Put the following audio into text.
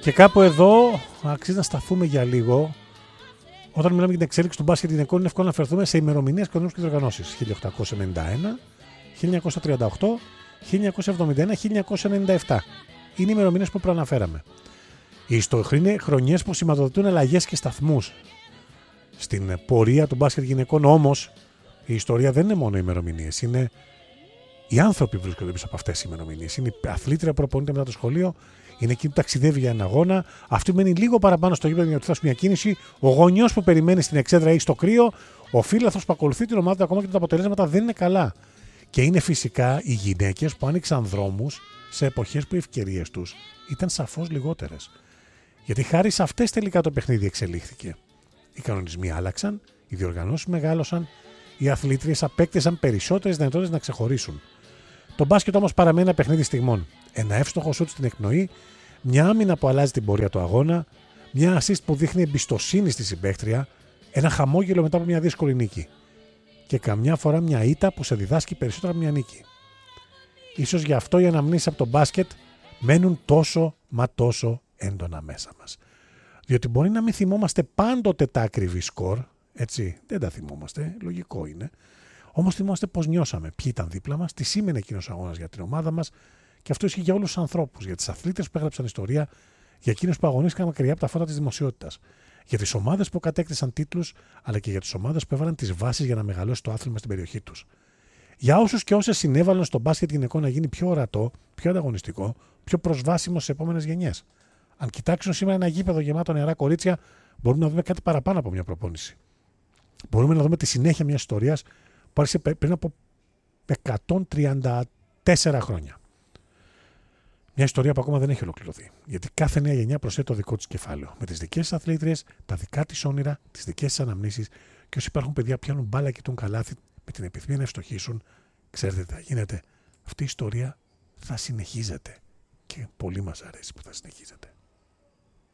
Και κάπου εδώ αξίζει να σταθούμε για λίγο. Όταν μιλάμε για την εξέλιξη του μπάσκετ γυναικών, είναι εύκολο να αφαιρθούμε σε ημερομηνίες, κανόνες και διοργανώσεις. 1891, 1938, 1971, 1997. Είναι ημερομηνίες που προαναφέραμε. Είναι χρονιές που σηματοδοτούν αλλαγές και σταθμούς στην πορεία του μπάσκετ γυναικών. Όμως η ιστορία δεν είναι μόνο ημερομηνίες. Είναι οι άνθρωποι που βρίσκονται πίσω από αυτές τις ημερομηνίες. Είναι η αθλήτρια που προπονείται μετά το σχολείο. Είναι εκείνη που ταξιδεύει για ένα αγώνα. Αυτή που μένει λίγο παραπάνω στο γήπεδο για να φτάσει μια κίνηση. Ο γονιός που περιμένει στην εξέδρα ή στο κρύο. Ο φίλαθλος που ακολουθεί την ομάδα ακόμα και τα αποτελέσματα δεν είναι καλά. Και είναι φυσικά οι γυναίκες που άνοιξαν δρόμους σε εποχές που οι ευκαιρίες τους ήταν σαφώς λιγότερες. Γιατί χάρη σε αυτές τελικά το παιχνίδι εξελίχθηκε. Οι κανονισμοί άλλαξαν, οι διοργανώσεις μεγάλωσαν, οι αθλήτριες απέκτησαν περισσότερες δυνατότητες να ξεχωρίσουν. Το μπάσκετ όμως παραμένει ένα παιχνίδι στιγμών. Ένα εύστοχο σουτ στην εκπνοή, μια άμυνα που αλλάζει την πορεία του αγώνα, μια assist που δείχνει εμπιστοσύνη στη συμπαίκτρια, ένα χαμόγελο μετά από μια δύσκολη νίκη. Και καμιά φορά μια ήττα που σε διδάσκει περισσότερο από μια νίκη. Ίσως γι' αυτό οι αναμνήσεις από το μπάσκετ μένουν τόσο έντονα μέσα μας. Διότι μπορεί να μην θυμόμαστε πάντοτε τα ακριβή σκορ, έτσι, δεν τα θυμόμαστε, λογικό είναι. Όμως θυμόμαστε πώς νιώσαμε, ποιοι ήταν δίπλα μας, τι σήμαινε εκείνος ο αγώνας για την ομάδα μας, και αυτό ισχύει για όλους τους ανθρώπους, για τις αθλήτες που έγραψαν ιστορία, για εκείνους που αγωνίστηκαν μακριά από τα φώτα της δημοσιότητας, για τις ομάδες που κατέκτησαν τίτλους, αλλά και για τις ομάδες που έβαλαν τις βάσεις για να μεγαλώσει το άθλημα στην περιοχή τους. Για όσους και όσες συνέβαλαν στο μπάσκετ γυναικών να γίνει πιο ορατό, πιο ανταγωνιστικό, πιο προσβάσιμο στις επόμενες γενιές. Αν κοιτάξουν σήμερα ένα γήπεδο γεμάτο νεαρά κορίτσια, μπορούμε να δούμε κάτι παραπάνω από μια προπόνηση. Μπορούμε να δούμε τη συνέχεια μιας ιστορίας που άρχισε πριν από 134 χρόνια. Μια ιστορία που ακόμα δεν έχει ολοκληρωθεί. Γιατί κάθε νέα γενιά προσθέτει το δικό της κεφάλαιο. Με τις δικές της αθλήτριες, τα δικά της όνειρα, τις δικές της αναμνήσεις, και όσοι υπάρχουν παιδιά που πιάνουν μπάλα και τον καλάθι με την επιθυμία να ευστοχήσουν, ξέρετε τι θα γίνεται. Αυτή η ιστορία θα συνεχίζεται. Και πολύ μας αρέσει που θα συνεχίζεται.